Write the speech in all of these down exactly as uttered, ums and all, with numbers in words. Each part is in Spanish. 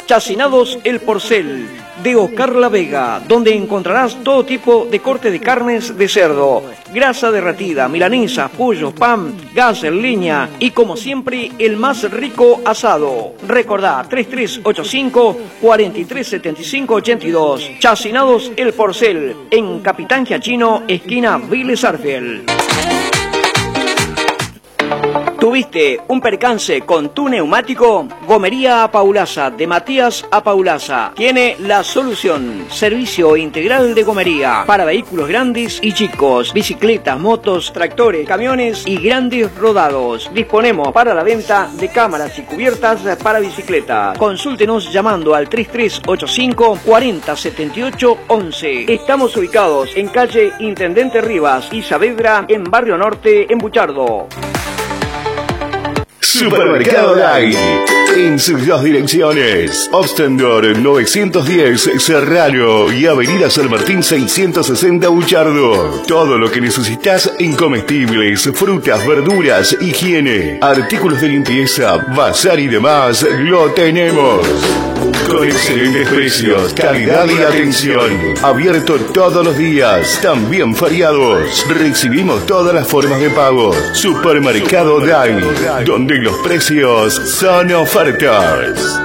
Chacinados El Porcel, de Oscar La Vega, donde encontrarás todo tipo de corte de carnes de cerdo, grasa derretida, milanesa, pollo, pan, gas en leña y como siempre el más rico asado. Recordá, tres tres ocho cinco, cuatro tres siete cinco ocho dos. Chacinados El Porcel, en Capitán Giachino, esquina Vélez Arfield. ¿Tuviste un percance con tu neumático? Gomería Apaulaza, de Matías Apaulaza, tiene la solución. Servicio integral de gomería para vehículos grandes y chicos, bicicletas, motos, tractores, camiones y grandes rodados. Disponemos para la venta de cámaras y cubiertas para bicicletas. Consúltenos llamando al tres tres ocho cinco, cuatro cero siete ocho once. Estamos ubicados en calle Intendente Rivas y Saavedra, en Barrio Norte, en Buchardo. Supermercado Day, en sus dos direcciones, Ostendor novecientos diez Serrano y Avenida San Martín seiscientos sesenta Buchardo. Todo lo que necesitas en comestibles, frutas, verduras, higiene, artículos de limpieza, bazar y demás, lo tenemos. Con excelentes precios, calidad y atención. Abierto todos los días, también feriados. Recibimos todas las formas de pago. Supermercado Day, donde los precios son ofertas.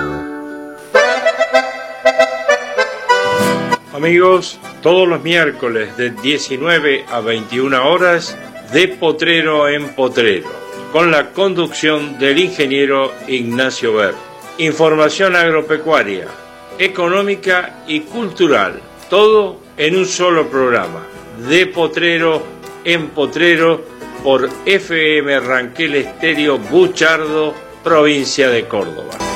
Amigos, todos los miércoles de diecinueve a veintiuna horas, de Potrero en Potrero, con la conducción del ingeniero Ignacio Ver. Información agropecuaria, económica y cultural, todo en un solo programa. De Potrero en Potrero, por F M Ranquel Estéreo Buchardo, provincia de Córdoba.